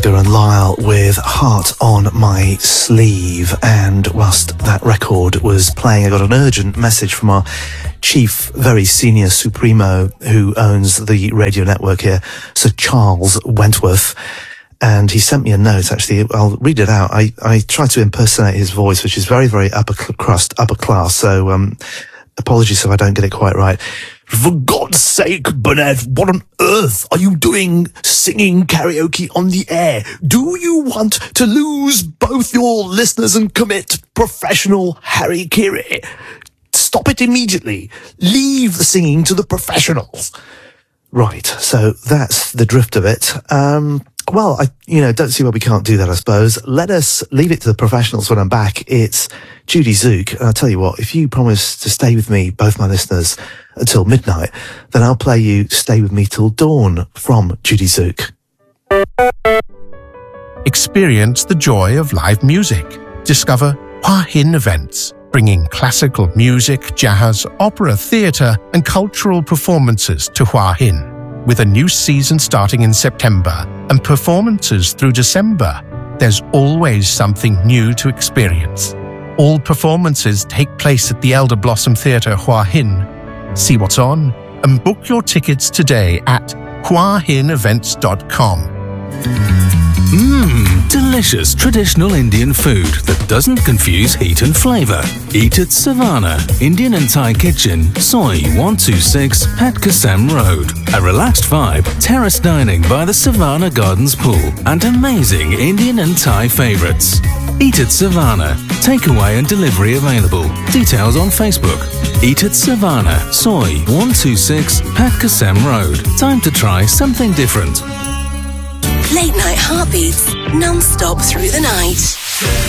Gallagher and Lyle with Heart on My Sleeve. And whilst that record was playing, I got an urgent message from our chief, very senior supremo who owns the radio network here, Sir Charles Wentworth. And he sent me a note, actually. I'll read it out. I tried to impersonate his voice, which is very, very upper class. So, apologies if I don't get it quite right. For God's sake, Bernard, what on earth are you doing singing karaoke on the air? Do you want to lose both your listeners and commit professional harikiri? Stop it immediately. Leave the singing to the professionals. Right, so that's the drift of it. Well, I don't see why we can't do that, I suppose. Let us leave it to the professionals when I'm back. It's Judy Zook. And I'll tell you what, if you promise to stay with me, both my listeners, until midnight, then I'll play you Stay With Me Till Dawn from Judy Zook. Experience the joy of live music. Discover Hua Hin events, bringing classical music, jazz, opera, theatre and cultural performances to Hua Hin. With a new season starting in September and performances through December, there's always something new to experience. All performances take place at the Elder Blossom Theatre, Hua Hin. See what's on and book your tickets today at huahinevents.com. Delicious traditional Indian food that doesn't confuse heat and flavour. Eat at Savannah, Indian and Thai Kitchen, Soi 126, Pat Kasem Road. A relaxed vibe, terrace dining by the Savannah Gardens pool, and amazing Indian and Thai favourites. Eat at Savannah. Takeaway and delivery available. Details on Facebook. Eat at Savannah, Soi 126, Pat Kasem Road. Time to try something different. Late night heartbeats, non-stop through the night.